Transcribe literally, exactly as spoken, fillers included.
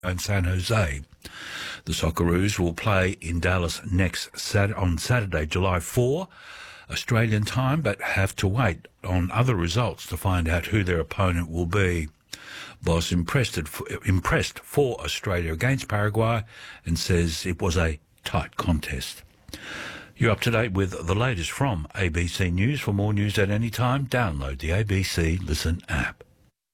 and San Jose. The Socceroos will play in Dallas next Sat- on Saturday, July fourth, Australian time, but have to wait on other results to find out who their opponent will be. Boss impressed, impressed for Australia against Paraguay and says it was a tight contest. You're up to date with the latest from A B C News. For more news at any time, download the A B C Listen app.